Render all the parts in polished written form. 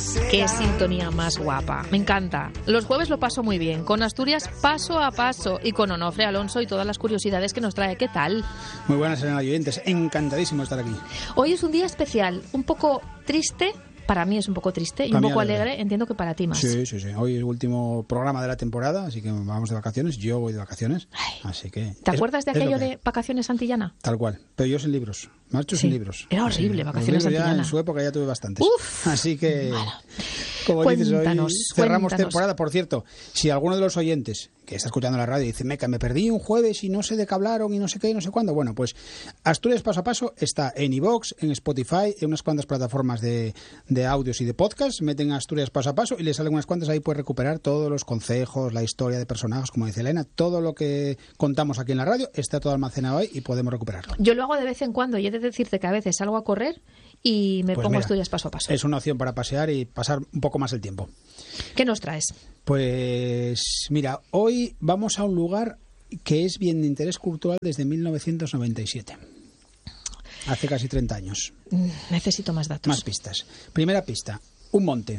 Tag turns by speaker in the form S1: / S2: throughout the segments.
S1: Qué sintonía más guapa. Me encanta. Los jueves lo paso muy bien, con Asturias paso a paso y con Onofre Alonso y todas las curiosidades que nos trae. ¿Qué tal?
S2: Muy buenas, Elena oyentes. Encantadísimo de estar aquí.
S1: Hoy es un día especial, un poco triste. Para mí es un poco triste y un poco alegre. Entiendo que para ti más.
S2: Sí. Hoy es el último programa de la temporada, así que vamos de vacaciones. Yo voy de vacaciones, así que...
S1: ¿Te acuerdas de aquello de vacaciones Antillana?
S2: Tal cual, pero yo sin libros. Marcho sin libros.
S1: Era horrible, vacaciones Antillana.
S2: En su época ya tuve bastantes.
S1: Uf,
S2: así que,
S1: bueno.
S2: Como dices, hoy cerramos
S1: Cuéntanos.
S2: temporada. Por cierto, si alguno de los oyentes que está escuchando la radio dice, Meca, me perdí un jueves y no sé de qué hablaron y no sé qué y no sé cuándo. Bueno, pues Asturias Paso a Paso está en iVoox, en Spotify, en unas cuantas plataformas de audios y de podcast. Meten Asturias Paso a Paso y les salen unas cuantas. Ahí puedes recuperar todos los consejos, la historia de personajes, como dice Elena. Todo lo que contamos aquí en la radio está todo almacenado ahí y podemos recuperarlo.
S1: Yo lo hago de vez en cuando y he de decirte que a veces salgo a correr y me pongo Asturias Paso a Paso.
S2: Es una opción para pasear y pasar un poco más el tiempo.
S1: ¿Qué nos traes?
S2: Pues mira, hoy vamos a un lugar que es bien de interés cultural desde 1997. Hace casi 30 años.
S1: Necesito más datos.
S2: Más pistas. Primera pista, un monte.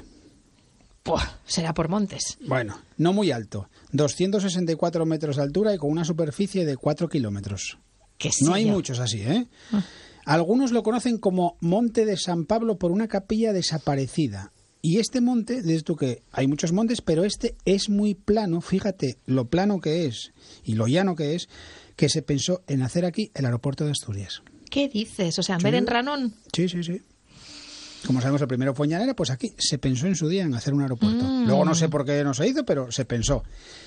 S1: Será por montes.
S2: Bueno, no muy alto. 264 metros de altura y con una superficie de 4 kilómetros. No hay muchos así, ¿eh? Algunos lo conocen como Monte de San Pablo por una capilla desaparecida. Y este monte, dices tú que hay muchos montes, pero este es muy plano. Fíjate lo plano que es y lo llano que es, que se pensó en hacer aquí el aeropuerto de Asturias.
S1: ¿Qué dices? O sea, en vez de en Ranón.
S2: Sí. Como sabemos, el primero fue en Llanera, pues aquí se pensó en su día en hacer un aeropuerto. Luego no sé por qué no se hizo, pero se pensó.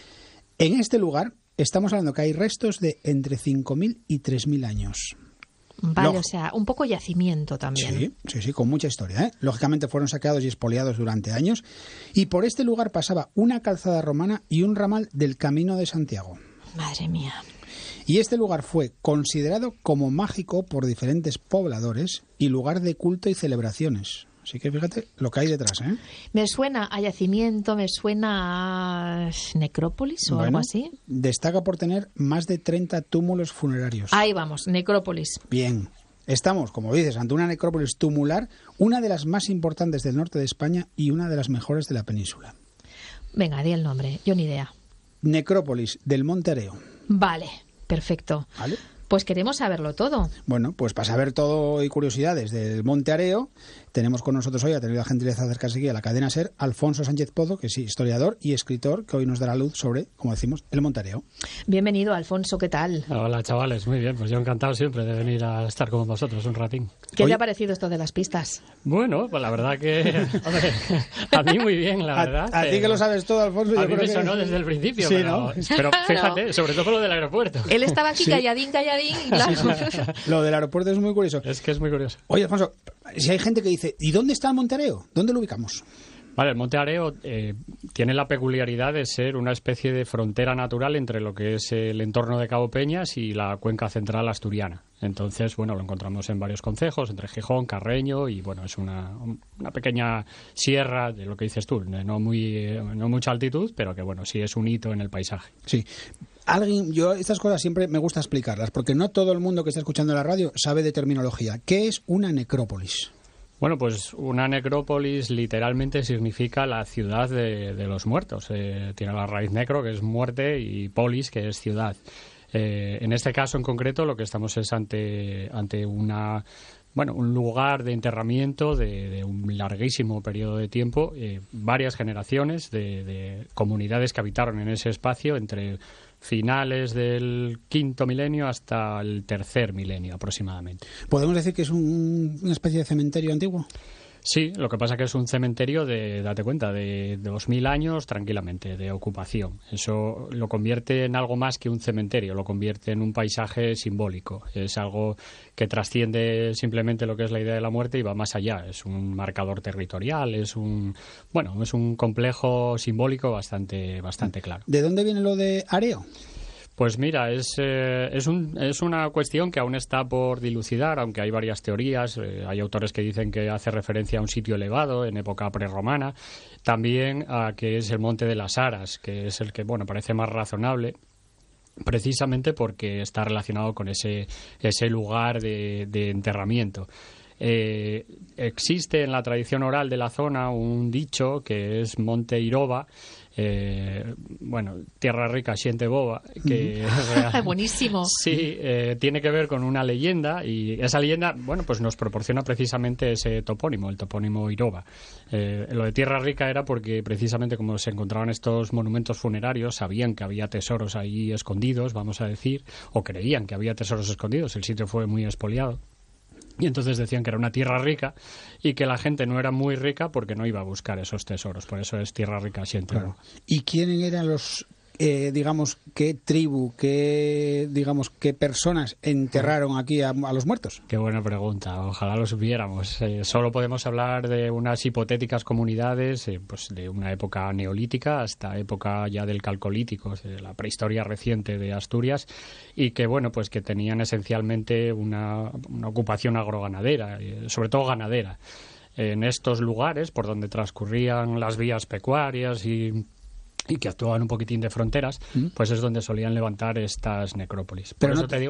S2: En este lugar estamos hablando que hay restos de entre 5.000 y 3.000 años.
S1: Vale, o sea, un poco yacimiento también.
S2: Sí, con mucha historia, ¿eh? Lógicamente fueron saqueados y expoliados durante años. Y por este lugar pasaba una calzada romana y un ramal del Camino de Santiago.
S1: Madre mía.
S2: Y este lugar fue considerado como mágico por diferentes pobladores y lugar de culto y celebraciones. Así que fíjate lo que hay detrás, ¿eh?
S1: Me suena a yacimiento, me suena a necrópolis o algo así.
S2: Destaca por tener más de 30 túmulos funerarios.
S1: Ahí vamos, necrópolis.
S2: Bien. Estamos, como dices, ante una necrópolis tumular, una de las más importantes del norte de España y una de las mejores de la península.
S1: Venga, di el nombre, yo ni idea.
S2: Necrópolis del Monte Areo.
S1: Vale, perfecto.
S2: ¿Vale?
S1: Pues queremos saberlo todo.
S2: Bueno, pues para saber todo y curiosidades del Monte Areo, tenemos con nosotros hoy, ha tenido la gentileza de acercarse aquí a la cadena SER, Alfonso Sánchez Pozo, que es historiador y escritor, que hoy nos dará luz sobre, como decimos, el Monte Areo.
S1: Bienvenido, Alfonso, ¿qué tal?
S3: Hola, chavales, muy bien, pues yo encantado siempre de venir a estar con vosotros un ratín.
S1: ¿Qué te ha parecido esto de las pistas?
S3: Bueno, pues la verdad que, hombre, a mí muy bien, la verdad.
S2: A ti que lo sabes todo, Alfonso.
S3: A mí me sonó desde el principio,
S2: sí,
S3: pero fíjate, sobre todo lo del aeropuerto.
S1: Él estaba aquí calladín, claro.
S2: Lo del aeropuerto es muy curioso.
S3: Es que es muy curioso.
S2: Oye, Alfonso, si hay gente que dice, ¿y dónde está el Monte Areo? ¿Dónde lo ubicamos?
S3: Vale, el Monte Areo tiene la peculiaridad de ser una especie de frontera natural entre lo que es el entorno de Cabo Peñas y la cuenca central asturiana. Entonces, bueno, lo encontramos en varios concejos, entre Gijón, Carreño, y bueno, es una pequeña sierra de lo que dices tú, no mucha altitud, pero que bueno, sí es un hito en el paisaje.
S2: Sí. Yo estas cosas siempre me gusta explicarlas, porque no todo el mundo que está escuchando la radio sabe de terminología. ¿Qué es una necrópolis?
S3: Bueno, pues una necrópolis literalmente significa la ciudad de los muertos. Tiene la raíz necro, que es muerte, y polis, que es ciudad. En este caso en concreto lo que estamos es ante un lugar de enterramiento de un larguísimo periodo de tiempo, varias generaciones de comunidades que habitaron en ese espacio entre finales del quinto milenio hasta el tercer milenio aproximadamente.
S2: ¿Podemos decir que es una especie de cementerio antiguo?
S3: Sí, lo que pasa es que es un cementerio date cuenta, de 2000 años tranquilamente, de ocupación. Eso lo convierte en algo más que un cementerio, lo convierte en un paisaje simbólico. Es algo que trasciende simplemente lo que es la idea de la muerte y va más allá. Es un marcador territorial, es un complejo simbólico bastante claro.
S2: ¿De dónde viene lo de Areo?
S3: Pues mira, es una cuestión que aún está por dilucidar, aunque hay varias teorías. Hay autores que dicen que hace referencia a un sitio elevado en época prerromana, también a que es el Monte de las Aras, que es el que parece más razonable, precisamente porque está relacionado con ese lugar de enterramiento. Existe en la tradición oral de la zona un dicho que es Monte Iroba, tierra rica, siente boba, que es real.
S1: Buenísimo.
S3: Sí, tiene que ver con una leyenda, y esa leyenda, pues nos proporciona precisamente ese topónimo, el topónimo Iroba. Lo de tierra rica era porque precisamente como se encontraban estos monumentos funerarios, sabían que había tesoros ahí escondidos, vamos a decir, o creían que había tesoros escondidos. El sitio fue muy expoliado. Y entonces decían que era una tierra rica y que la gente no era muy rica porque no iba a buscar esos tesoros. Por eso es tierra rica siente.
S2: Claro. ¿Y quiénes eran los, qué tribu, qué personas enterraron aquí a los muertos?
S3: Qué buena pregunta. Ojalá lo supiéramos. Solo podemos hablar de unas hipotéticas comunidades, de una época neolítica hasta época ya del calcolítico, de la prehistoria reciente de Asturias, y que que tenían esencialmente una ocupación agroganadera, sobre todo ganadera. En estos lugares por donde transcurrían las vías pecuarias y que actuaban un poquitín de fronteras, pues es donde solían levantar estas necrópolis. Por eso te digo